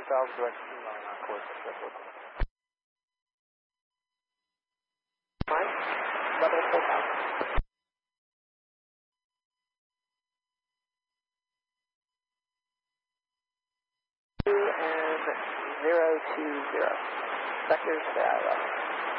2000 direct line on course. Fine. Level 4000. And 020. Vectors,